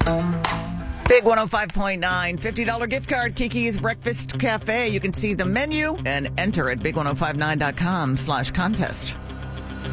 Big 105.9, $50 gift card, Kiki's Breakfast Cafe. You can see the menu and enter at big1059.com/contest.